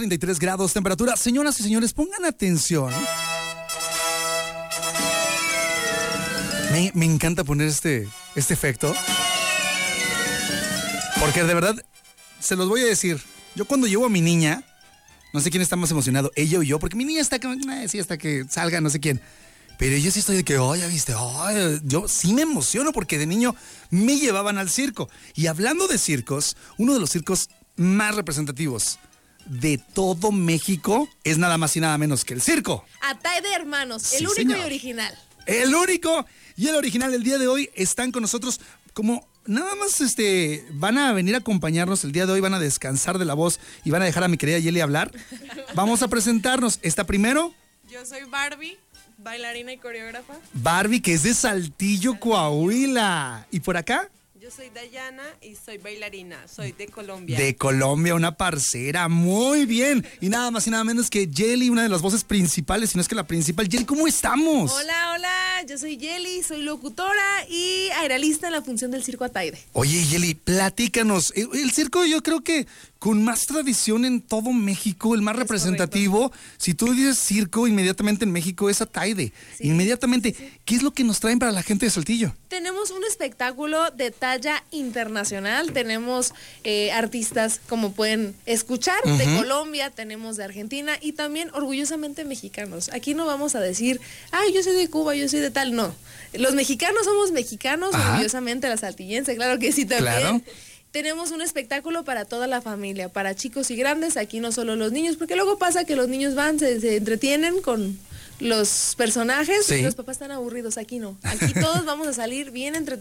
33 grados temperatura. Señoras y señores, pongan atención. Me encanta poner este efecto. Porque de verdad, se los voy a decir. Yo cuando llevo a mi niña, no sé quién está más emocionado, ella o yo, porque mi niña está sí, hasta que salga, no sé quién. Pero yo sí estoy de que, ya viste, yo sí me emociono porque de niño me llevaban al circo. Y hablando de circos, uno de los circos más representativos de todo México es nada más y nada menos que el circo Ataide Hermanos, sí, el único señor. y original. El único y el original. El día de hoy están con nosotros como nada más van a venir a acompañarnos el día de hoy, van a descansar de la voz y van a dejar a mi querida Yeli hablar. Vamos a presentarnos. Está primero Yo soy Barbie, bailarina y coreógrafa. Barbie, que es de Saltillo, Coahuila. ¿Y por acá? Yo soy Dayana y soy bailarina, soy de Colombia. De Colombia, una parcera, muy bien. Y nada más y nada menos que Yeli, una de las voces principales, si no es que la principal. Yeli, ¿cómo estamos? Hola, yo soy Yeli, soy locutora y aeralista en la función del circo Ataide. Oye, Yeli, platícanos. El circo yo creo que con más tradición en todo México, el más representativo. Correcto. Si tú dices circo, inmediatamente en México es Ataide. Sí, inmediatamente. Sí. ¿Qué es lo que nos traen para la gente de Saltillo? Tenemos un espectáculo de talla internacional. Tenemos artistas, como pueden escuchar, de Colombia, tenemos de Argentina y también orgullosamente mexicanos. Aquí no vamos a decir, yo soy de Cuba, yo soy de tal. No. Los mexicanos somos mexicanos, orgullosamente la saltillense, claro que sí también. Claro. Tenemos un espectáculo para toda la familia, para chicos y grandes, aquí no solo los niños, porque luego pasa que los niños van, se entretienen con los personajes y los papás están aburridos, aquí no. Aquí todos vamos a salir bien entretenidos.